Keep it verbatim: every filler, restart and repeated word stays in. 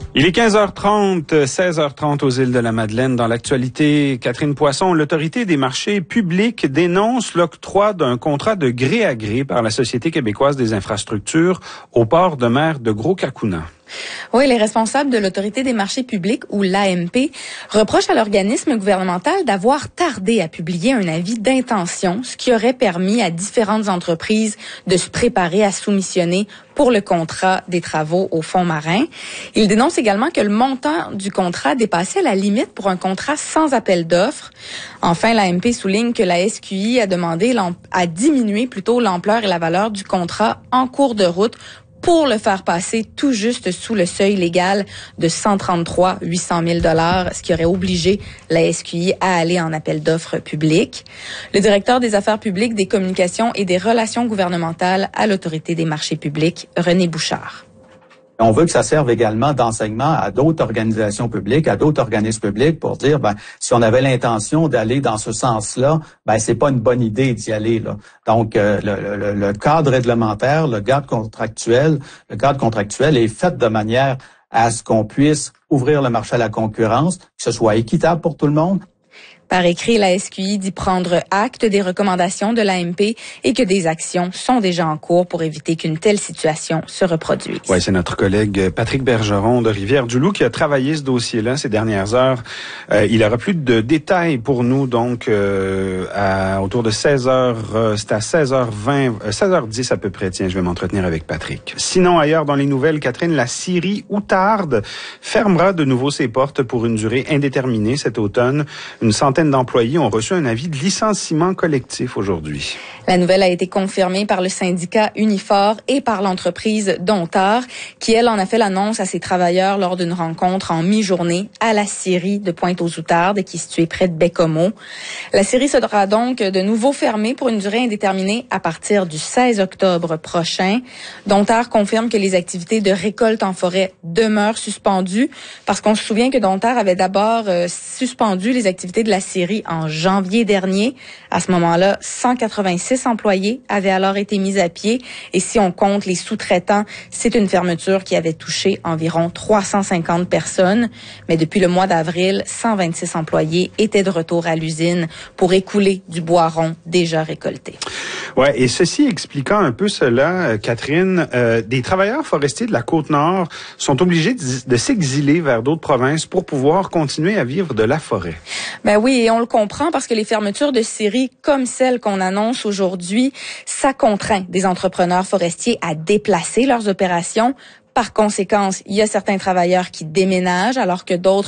Il est quinze heures trente, seize heures trente aux îles de la Madeleine. Dans l'actualité, Catherine Poisson, l'autorité des marchés publics dénonce l'octroi d'un contrat de gré à gré par la Société québécoise des infrastructures au port de mer de Gros-Cacouna. Oui, les responsables de l'Autorité des marchés publics, ou l'A M P, reprochent à l'organisme gouvernemental d'avoir tardé à publier un avis d'intention, ce qui aurait permis à différentes entreprises de se préparer à soumissionner pour le contrat des travaux au fond marin. Ils dénoncent également que le montant du contrat dépassait la limite pour un contrat sans appel d'offres. Enfin, l'A M P souligne que la S Q I a demandé à diminuer plutôt l'ampleur et la valeur du contrat en cours de route pour le faire passer tout juste sous le seuil légal de cent trente-trois huit cent mille dollars, ce qui aurait obligé la S Q I à aller en appel d'offres public. Le directeur des affaires publiques, des communications et des relations gouvernementales à l'Autorité des marchés publics, René Bouchard. On veut que ça serve également d'enseignement à d'autres organisations publiques, à d'autres organismes publics pour dire, ben, si on avait l'intention d'aller dans ce sens-là, ben, c'est pas une bonne idée d'y aller, là. Donc, euh, le, le, le cadre réglementaire, le cadre contractuel, le cadre contractuel est fait de manière à ce qu'on puisse ouvrir le marché à la concurrence, que ce soit équitable pour tout le monde. Par écrit, la S Q I dit prendre acte des recommandations de l'A M P et que des actions sont déjà en cours pour éviter qu'une telle situation se reproduise. Oui, c'est notre collègue Patrick Bergeron de Rivière-du-Loup qui a travaillé ce dossier-là ces dernières heures. Euh, il aura plus de détails pour nous, donc, euh, à, autour de seize heures, euh, c'est à seize heures vingt, euh, seize heures dix à peu près. Tiens, je vais m'entretenir avec Patrick. Sinon, ailleurs dans les nouvelles, Catherine, la scierie Outarde fermera de nouveau ses portes pour une durée indéterminée cet automne. Une centaine d'employés ont reçu un avis de licenciement collectif aujourd'hui. La nouvelle a été confirmée par le syndicat Unifor et par l'entreprise Domptard, qui, elle, en a fait l'annonce à ses travailleurs lors d'une rencontre en mi-journée à la scierie de Pointe-aux-Outardes, qui est située près de Baie-Comeau. La scierie sera donc de nouveau fermée pour une durée indéterminée à partir du seize octobre prochain. Domptard confirme que les activités de récolte en forêt demeurent suspendues, parce qu'on se souvient que Domptard avait d'abord euh, suspendu les activités de la scierie en janvier dernier. À ce moment-là, cent quatre-vingt-six employés avaient alors été mis à pied. Et si on compte les sous-traitants, c'est une fermeture qui avait touché environ trois cent cinquante personnes. Mais depuis le mois d'avril, cent vingt-six employés étaient de retour à l'usine pour écouler du bois rond déjà récolté. Ouais, et ceci expliquant un peu cela, Catherine, euh, des travailleurs forestiers de la Côte-Nord sont obligés de, de s'exiler vers d'autres provinces pour pouvoir continuer à vivre de la forêt. Ben oui, et on le comprend parce que les fermetures de scieries comme celles qu'on annonce aujourd'hui, ça contraint des entrepreneurs forestiers à déplacer leurs opérations. Par conséquent, il y a certains travailleurs qui déménagent alors que d'autres